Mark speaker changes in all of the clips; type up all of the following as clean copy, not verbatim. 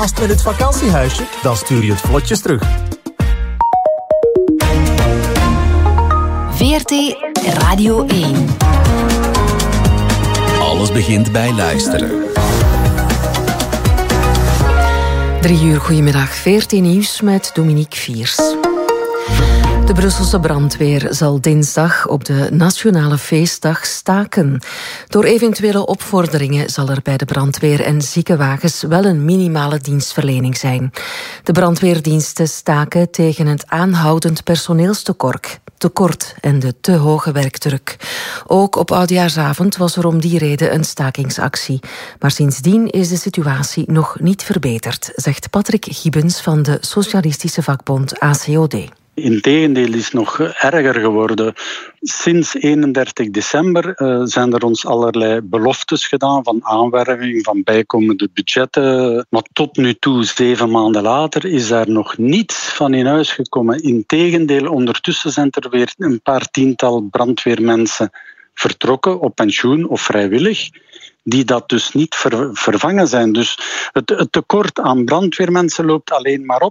Speaker 1: Haast met het vakantiehuisje? Dan stuur je het vlotjes terug.
Speaker 2: VRT Radio 1.
Speaker 3: Alles begint bij luisteren.
Speaker 2: 3 uur, goedemiddag. VRT Nieuws met Dominique Viers. De Brusselse brandweer zal dinsdag op de Nationale Feestdag staken. Door eventuele opvorderingen zal er bij de brandweer en ziekenwagens wel een minimale dienstverlening zijn. De brandweerdiensten staken tegen het aanhoudend personeelstekort en de te hoge werkdruk. Ook op Oudejaarsavond was er om die reden een stakingsactie. Maar sindsdien is de situatie nog niet verbeterd, zegt Patrick Gibbens van de socialistische vakbond ACOD.
Speaker 4: Integendeel is nog erger geworden. Sinds 31 december zijn er ons allerlei beloftes gedaan van aanwerving, van bijkomende budgetten. Maar tot nu toe, 7 maanden later, is daar nog niets van in huis gekomen. Integendeel, ondertussen zijn er weer een paar tiental brandweermensen vertrokken op pensioen of vrijwillig, die dat dus niet vervangen zijn. Dus het tekort aan brandweermensen loopt alleen maar op.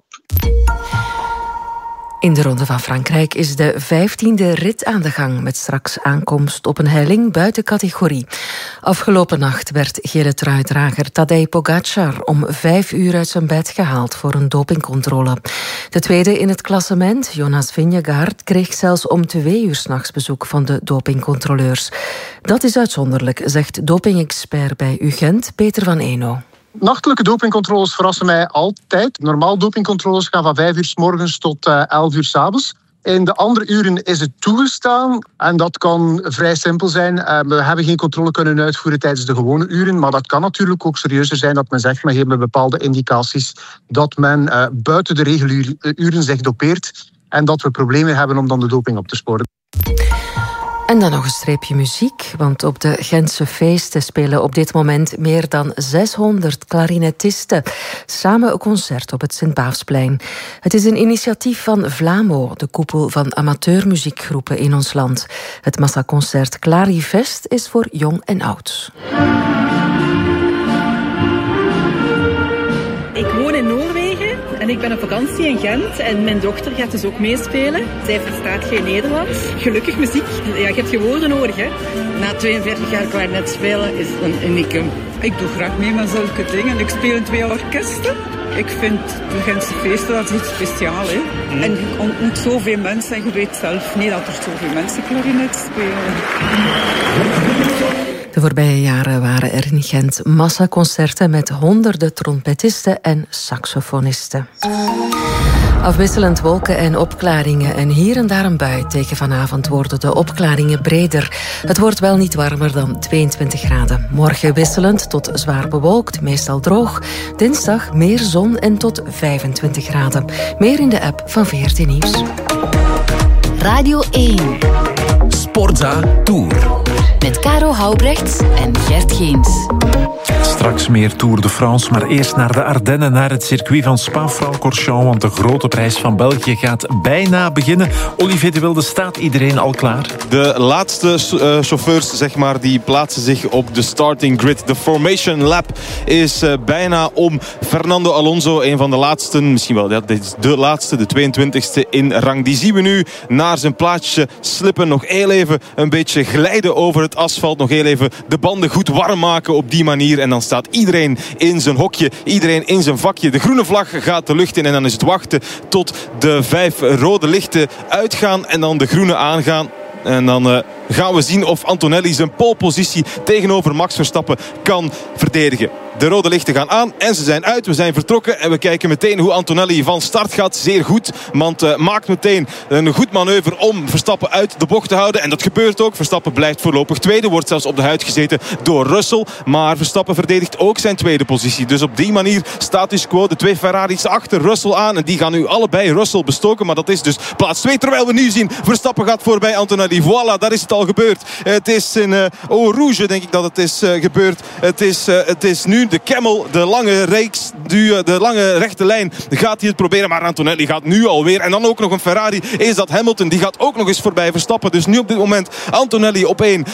Speaker 2: In de Ronde van Frankrijk is de 15e rit aan de gang, met straks aankomst op een helling buiten categorie. Afgelopen nacht werd gele truidrager Tadej Pogačar om 5 uur uit zijn bed gehaald voor een dopingcontrole. De tweede in het klassement, Jonas Vingegaard, kreeg zelfs om 2 uur 's nachts bezoek van de dopingcontroleurs. Dat is uitzonderlijk, zegt dopingexpert bij UGent, Peter van Eno.
Speaker 5: Nachtelijke dopingcontroles verrassen mij altijd. Normaal dopingcontroles gaan van 5 uur 's morgens tot 11 uur 's avonds. In de andere uren is het toegestaan en dat kan vrij simpel zijn. We hebben geen controle kunnen uitvoeren tijdens de gewone uren, maar dat kan natuurlijk ook serieuzer zijn dat men zegt, we hebben bepaalde indicaties dat men buiten de reguliere uren zich dopeert en dat we problemen hebben om dan de doping op te sporen.
Speaker 2: En dan nog een streepje muziek, want op de Gentse feesten spelen op dit moment meer dan 600 klarinetisten samen een concert op het Sint-Baafsplein. Het is een initiatief van Vlamo, de koepel van amateurmuziekgroepen in ons land. Het massaconcert Clarifest is voor jong en oud.
Speaker 6: Ik woon in Noorwegen en ik ben op vakantie in Gent en mijn dochter gaat dus ook meespelen. Zij verstaat geen Nederlands. Gelukkig muziek. Ja, je hebt je woorden nodig, hè.
Speaker 7: Na 42 jaar klarinet spelen is een unicum. Ik doe graag mee met zulke dingen. Ik speel in 2 orkesten. Ik vind de Gentse feesten, dat is iets speciaals, hè. En je ontmoet zoveel mensen en je weet zelf niet dat er zoveel mensen klarinet spelen.
Speaker 2: De voorbije jaren waren er in Gent massaconcerten met honderden trompetisten en saxofonisten. Afwisselend wolken en opklaringen en hier en daar een bui. Tegen vanavond worden de opklaringen breder. Het wordt wel niet warmer dan 22 graden. Morgen wisselend tot zwaar bewolkt, meestal droog. Dinsdag meer zon en tot 25 graden. Meer in de app van VRT Nieuws. Radio 1.
Speaker 3: Sportza Tour.
Speaker 2: Met Caro Houbrechts en Gert Geens.
Speaker 8: Straks meer Tour de France, maar eerst naar de Ardennen, naar het circuit van Spa-Francorchamps, want de grote prijs van België gaat bijna beginnen. Olivier de Wilde, staat iedereen al klaar?
Speaker 9: De laatste chauffeurs, zeg maar, die plaatsen zich op de starting grid. De formation lap is bijna om. Fernando Alonso, een van de laatste, misschien wel, dit is de laatste, de 22e in rang. Die zien we nu naar zijn plaatsje slippen, nog heel even een beetje glijden over het asfalt, nog heel even de banden goed warm maken op die manier. En dan staat iedereen in zijn hokje, iedereen in zijn vakje. De groene vlag gaat de lucht in en dan is het wachten tot de 5 rode lichten uitgaan en dan de groene aangaan. En dan gaan we zien of Antonelli zijn polepositie tegenover Max Verstappen kan verdedigen. De rode lichten gaan aan en ze zijn uit. We zijn vertrokken en we kijken meteen hoe Antonelli van start gaat. Zeer goed, want maakt meteen een goed manoeuvre om Verstappen uit de bocht te houden. En dat gebeurt ook. Verstappen blijft voorlopig tweede. Wordt zelfs op de huid gezeten door Russell. Maar Verstappen verdedigt ook zijn tweede positie. Dus op die manier status quo. De 2 Ferraris achter Russell aan. En die gaan nu allebei Russell bestoken. Maar dat is dus plaats 2. Terwijl we nu zien, Verstappen gaat voorbij Antonelli. Voilà, daar is het al gebeurd. Het is in Eau Rouge, denk ik dat het is gebeurd. Het is nu de Camel, de lange reeks, de lange rechte lijn, gaat hij het proberen. Maar Antonelli gaat nu alweer. En dan ook nog een Ferrari. Is dat Hamilton? Die gaat ook nog eens voorbij Verstappen. Dus nu op dit moment Antonelli op 1.